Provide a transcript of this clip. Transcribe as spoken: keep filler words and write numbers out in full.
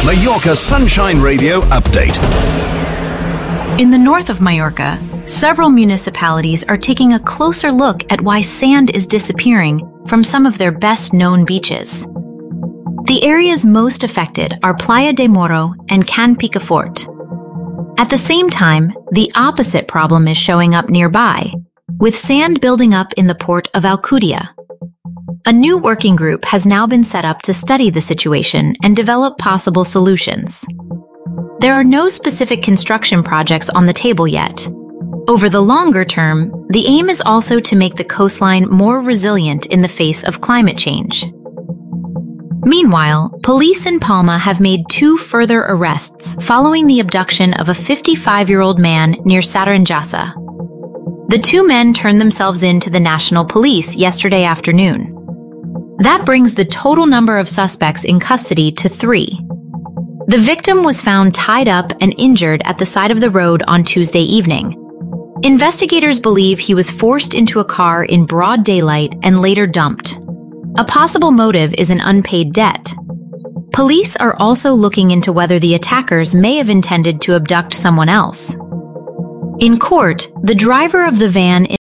Mallorca Sunshine Radio update. In the north of Mallorca, several municipalities are taking a closer look at why sand is disappearing from some of their best-known beaches. The areas most affected are Playa de Moro and Can Picafort. At the same time, the opposite problem is showing up nearby, with sand building up in the port of Alcudia. A new working group has now been set up to study the situation and develop possible solutions. There are no specific construction projects on the table yet. Over the longer term, the aim is also to make the coastline more resilient in the face of climate change. Meanwhile, police in Palma have made two further arrests following the abduction of a fifty-five-year-old man near Saranjasa. The two men turned themselves in to the National Police yesterday afternoon. That brings the total number of suspects in custody to three. The victim was found tied up and injured at the side of the road on Tuesday evening. Investigators believe he was forced into a car in broad daylight and later dumped. A possible motive is an unpaid debt. Police are also looking into whether the attackers may have intended to abduct someone else. In court, the driver of the van